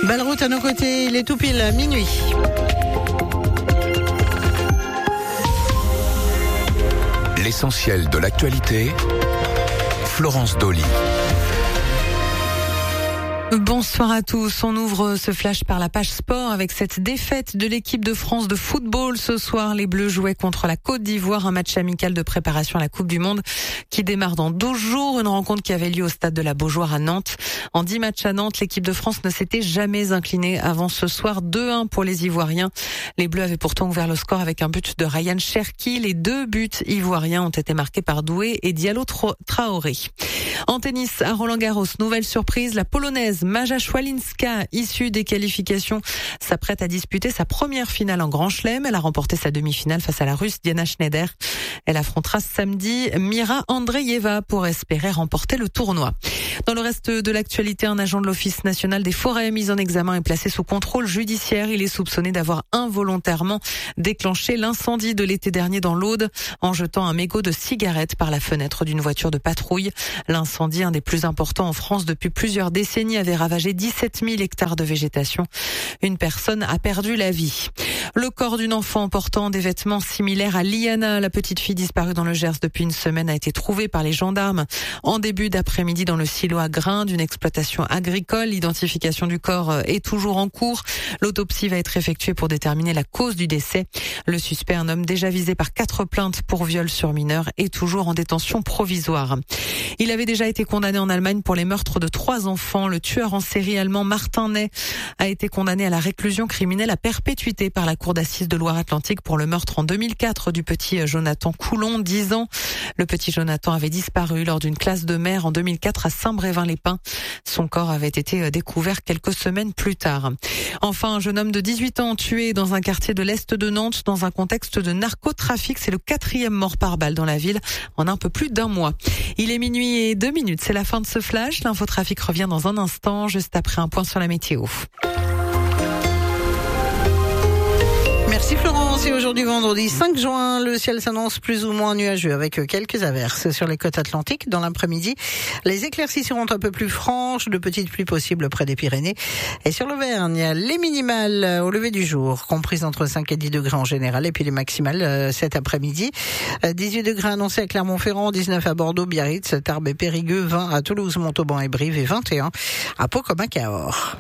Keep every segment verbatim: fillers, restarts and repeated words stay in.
Belle route à nos côtés, il est tout pile à minuit. L'essentiel de l'actualité, Florence Dolly. Bonsoir à tous. On ouvre ce flash par la page sport avec cette défaite de l'équipe de France de football. Ce soir, les Bleus jouaient contre la Côte d'Ivoire, un match amical de préparation à la Coupe du Monde qui démarre dans douze jours. Une rencontre qui avait lieu au stade de la Beaujoire à Nantes. En dix matchs à Nantes, l'équipe de France ne s'était jamais inclinée avant ce soir. deux un pour les Ivoiriens. Les Bleus avaient pourtant ouvert le score avec un but de Ryan Cherki. Les deux buts ivoiriens ont été marqués par Doué et Diallo Traoré. En tennis, à Roland-Garros, nouvelle surprise, la Polonaise Maja Swialinska, issue des qualifications, s'apprête à disputer sa première finale en Grand Chelem. Elle a remporté sa demi-finale face à la Russe Diana Schneider. Elle affrontera samedi Mira Andreeva pour espérer remporter le tournoi. Dans le reste de l'actualité, un agent de l'Office national des forêts mis en examen et placé sous contrôle judiciaire. Il est soupçonné d'avoir involontairement déclenché l'incendie de l'été dernier dans l'Aude en jetant un mégot de cigarette par la fenêtre d'une voiture de patrouille. L'incendie, un des plus importants en France depuis plusieurs décennies, avait ravagé dix-sept mille hectares de végétation. Une personne a perdu la vie. Le corps d'une enfant portant des vêtements similaires à Liana, la petite fille disparue dans le Gers depuis une semaine, a été trouvée par les gendarmes en début d'après-midi dans le silo à grains d'une exploitation agricole. L'identification du corps est toujours en cours. L'autopsie va être effectuée pour déterminer la cause du décès. Le suspect, un homme déjà visé par quatre plaintes pour viol sur mineur, est toujours en détention provisoire. Il avait déjà été condamné en Allemagne pour les meurtres de trois enfants. Le tueur en série allemand Martin Ney a été condamné à la réclusion criminelle à perpétuité par la Cour d'assises de Loire-Atlantique pour le meurtre en deux mille quatre du petit Jonathan Coulon, dix ans. Le petit Jonathan avait disparu lors d'une classe de mer en deux mille quatre à Saint-Brévin-les-Pins. Son corps avait été découvert quelques semaines plus tard. Enfin, un jeune homme de dix-huit ans tué dans un quartier de l'Est de Nantes dans un contexte de narcotrafic. C'est le quatrième mort par balle dans la ville en un peu plus d'un mois. Il est minuit et deux minutes. C'est la fin de ce flash. L'infotrafic revient dans un instant, juste après un point sur la météo. Merci Florence. Et aujourd'hui vendredi cinq juin, le ciel s'annonce plus ou moins nuageux avec quelques averses sur les côtes atlantiques. Dans l'après-midi, les éclaircies seront un peu plus franches, de petites pluies possibles près des Pyrénées. Et sur l'Auvergne, les minimales au lever du jour, comprises entre cinq et dix degrés en général, et puis les maximales cet après-midi. dix-huit degrés annoncés à Clermont-Ferrand, dix-neuf à Bordeaux, Biarritz, Tarbes et Périgueux, vingt à Toulouse, Montauban et Brive et vingt et un à Pau-Commun-Cahors.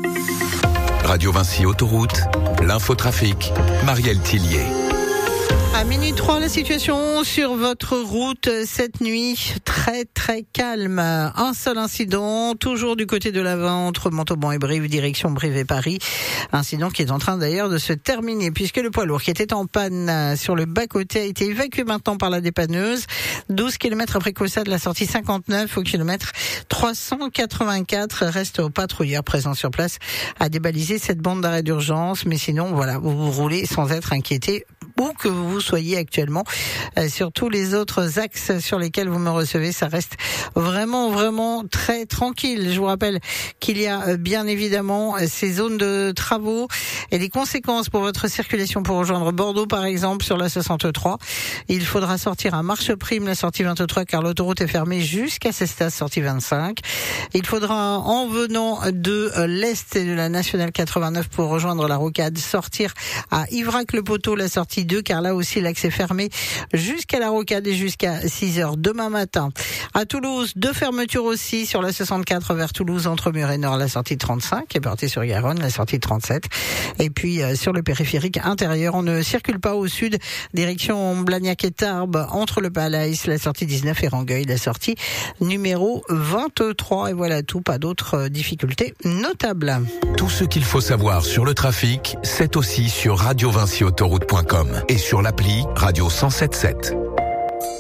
Radio Vinci Autoroute, l'infotrafic, Marielle Tillier. À minuit trois, la situation sur votre route cette nuit, très très calme. Un seul incident, toujours du côté de l'Avent, entre Montauban et Brive, direction Brive et Paris. Incident qui est en train d'ailleurs de se terminer, puisque le poids lourd qui était en panne sur le bas-côté a été évacué maintenant par la dépanneuse. douze kilomètres après Caussade, la sortie cinquante-neuf au kilomètre trois cent quatre-vingt-quatre. Reste aux patrouilleurs présents sur place à débaliser cette bande d'arrêt d'urgence. Mais sinon, voilà, vous vous roulez sans être inquiété, où que vous soyez actuellement. Euh, sur tous les autres axes sur lesquels vous me recevez, ça reste vraiment, vraiment très tranquille. Je vous rappelle qu'il y a euh, bien évidemment euh, ces zones de travaux et des conséquences pour votre circulation pour rejoindre Bordeaux, par exemple, sur la soixante-trois. Il faudra sortir à marche prime la sortie vingt-trois, car l'autoroute est fermée jusqu'à Cestas, sortie vingt-cinq. Il faudra, en venant de euh, l'Est et de la nationale quatre-vingt-neuf pour rejoindre la rocade, sortir à Ivrac-le-Poteau, la sortie deux, car là aussi l'accès fermé jusqu'à la rocade et jusqu'à six heures demain matin. À Toulouse, deux fermetures aussi sur la soixante-quatre vers Toulouse, entre Mur et Nord, la sortie trente-cinq, et Portée-sur-Garonne, la sortie trente-sept. Et puis euh, sur le périphérique intérieur, on ne circule pas au sud, direction Blagnac et Tarbes, entre le Palais, la sortie dix-neuf, et Rangueil, la sortie numéro vingt-trois. Et voilà tout, pas d'autres difficultés notables. Tout ce qu'il faut savoir sur le trafic, c'est aussi sur radio vinci autoroute point com et sur l'appli Radio cent sept sept.